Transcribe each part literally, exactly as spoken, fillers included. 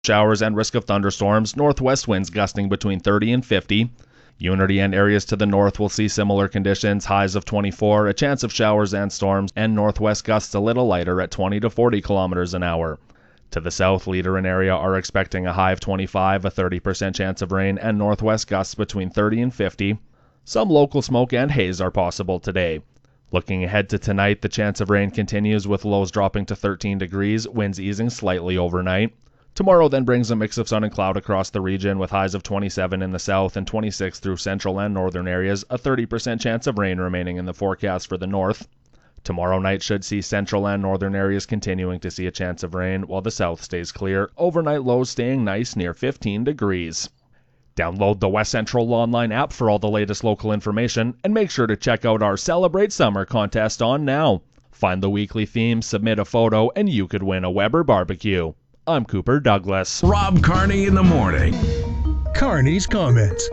Showers and risk of thunderstorms, northwest winds gusting between thirty and fifty. Unity and areas to the north will see similar conditions, highs of twenty-four, a chance of showers and storms, and northwest gusts a little lighter at twenty to forty kilometers an hour. To the south, Leader and area are expecting a high of twenty-five, a thirty percent chance of rain, and northwest gusts between thirty and fifty. Some local smoke and haze are possible today. Looking ahead to tonight, the chance of rain continues with lows dropping to thirteen degrees, winds easing slightly overnight. Tomorrow then brings a mix of sun and cloud across the region with highs of twenty-seven in the south and twenty-six through central and northern areas, a thirty percent chance of rain remaining in the forecast for the north. Tomorrow night should see central and northern areas continuing to see a chance of rain, while the south stays clear, overnight lows staying nice near fifteen degrees. Download the West Central Online app for all the latest local information, and make sure to check out our Celebrate Summer contest on now. Find the weekly theme, submit a photo, and you could win a Weber barbecue. I'm Cooper Douglas. Rob Carney in the morning. Carney's comments.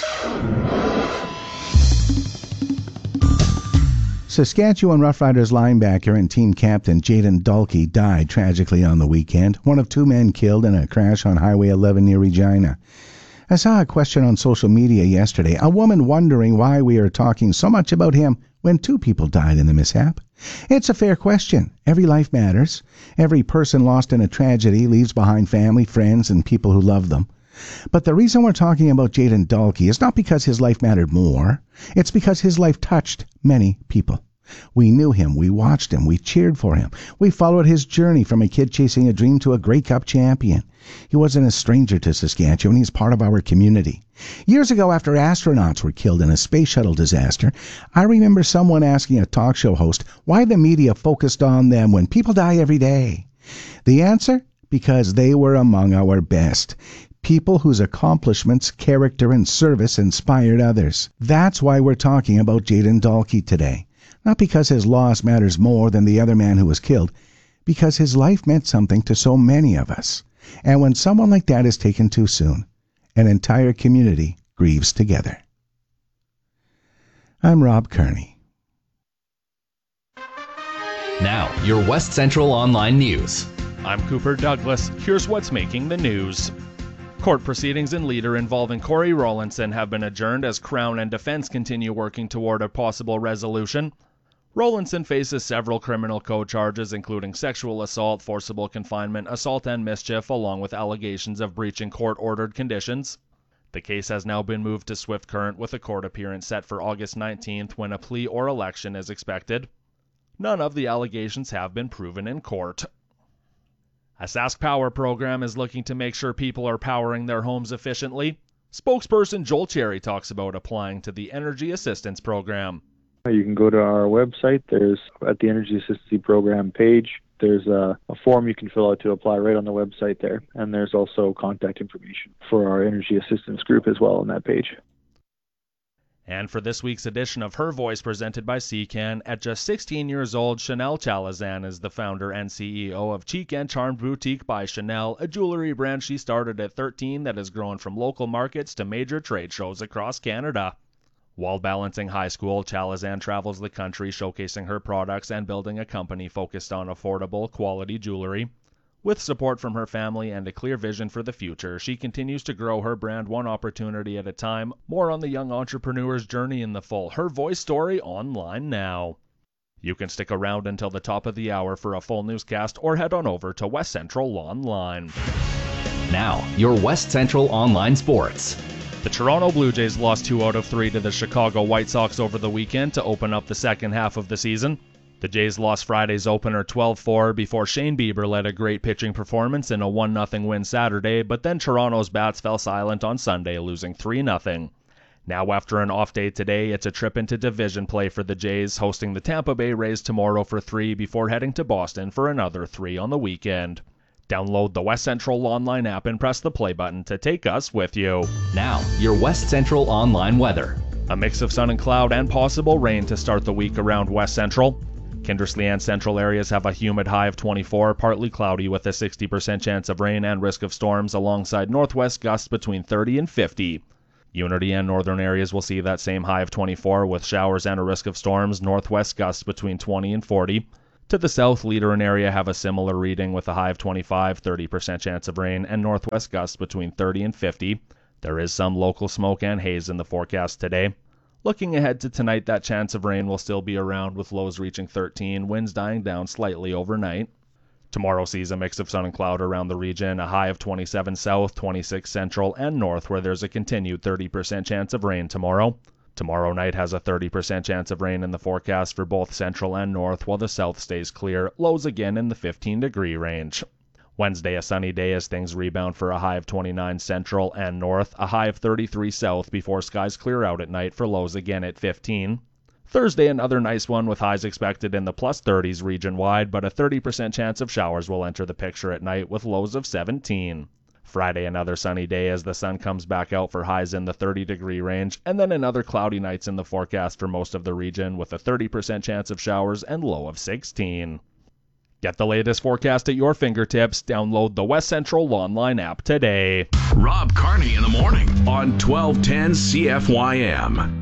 Saskatchewan Roughriders linebacker and team captain Jayden Dalkey died tragically on the weekend, one of two men killed in a crash on Highway eleven near Regina. I saw a question on social media yesterday, a woman wondering why we are talking so much about him when two people died in the mishap. It's a fair question. Every life matters. Every person lost in a tragedy leaves behind family, friends, and people who love them. But the reason we're talking about Jayden Dalkey is not because his life mattered more. It's because his life touched many people. We knew him, we watched him, we cheered for him. We followed his journey from a kid chasing a dream to a Grey Cup champion. He wasn't a stranger to Saskatchewan, he's part of our community. Years ago, after astronauts were killed in a space shuttle disaster, I remember someone asking a talk show host why the media focused on them when people die every day. The answer? Because they were among our best. People whose accomplishments, character, and service inspired others. That's why we're talking about Jayden Dalkey today. Not because his loss matters more than the other man who was killed, because his life meant something to so many of us. And when someone like that is taken too soon, an entire community grieves together. I'm Rob Carney. Now, your West Central Online News. I'm Cooper Douglas. Here's what's making the news. Court proceedings in Leader involving Corey Rowlandson have been adjourned as Crown and Defense continue working toward a possible resolution. Rowlandson faces several criminal code charges, including sexual assault, forcible confinement, assault and mischief, along with allegations of breaching court-ordered conditions. The case has now been moved to swift current with a court appearance set for August nineteenth when a plea or election is expected. None of the allegations have been proven in court. A Sask Power program is looking to make sure people are powering their homes efficiently. Spokesperson Joel Cherry talks about applying to the Energy Assistance Program. You can go to our website. There's, at the Energy Assistance Program page, there's a, a form you can fill out to apply right on the website there. And there's also contact information for our Energy Assistance Group as well on that page. And for this week's edition of Her Voice presented by C C A N, at just sixteen years old, Chanel Chalazan is the founder and C E O of Cheek and Charmed Boutique by Chanel, a jewelry brand she started at thirteen that has grown from local markets to major trade shows across Canada. While balancing high school, Chalazan travels the country showcasing her products and building a company focused on affordable, quality jewelry. With support from her family and a clear vision for the future, she continues to grow her brand one opportunity at a time. More on the young entrepreneur's journey in the full Her Voice story online now. You can stick around until the top of the hour for a full newscast or head on over to West Central Online. Now, your West Central Online Sports. The Toronto Blue Jays lost two out of three to the Chicago White Sox over the weekend to open up the second half of the season. The Jays lost Friday's opener twelve four before Shane Bieber led a great pitching performance in a one nothing win Saturday, but then Toronto's bats fell silent on Sunday, losing three nothing. Now after an off day today, it's a trip into division play for the Jays, hosting the Tampa Bay Rays tomorrow for three before heading to Boston for another three on the weekend. Download the West Central Online app and press the play button to take us with you. Now, your West Central Online weather. A mix of sun and cloud and possible rain to start the week around West Central. Kindersley and central areas have a humid high of twenty-four, partly cloudy with a sixty percent chance of rain and risk of storms alongside northwest gusts between thirty and fifty. Unity and northern areas will see that same high of twenty-four with showers and a risk of storms, northwest gusts between twenty and forty. To the south, Leader and area have a similar reading with a high of twenty-five, thirty percent chance of rain, and northwest gusts between thirty and fifty. There is some local smoke and haze in the forecast today. Looking ahead to tonight, that chance of rain will still be around with lows reaching thirteen, winds dying down slightly overnight. Tomorrow sees a mix of sun and cloud around the region, a high of twenty-seven south, twenty-six central, and north, where there's a continued thirty percent chance of rain tomorrow. Tomorrow night has a thirty percent chance of rain in the forecast for both central and north, while the south stays clear, lows again in the fifteen degree range. Wednesday, a sunny day as things rebound for a high of twenty-nine central and north, a high of thirty-three south before skies clear out at night for lows again at fifteen. Thursday, another nice one with highs expected in the plus thirties region-wide, but a thirty percent chance of showers will enter the picture at night with lows of seventeen. Friday, another sunny day as the sun comes back out for highs in the thirty degree range, and then another cloudy nights in the forecast for most of the region with a thirty percent chance of showers and low of sixteen. Get the latest forecast at your fingertips. Download the West Central Lawnline app today. Rob Carney in the morning on twelve ten C F Y M.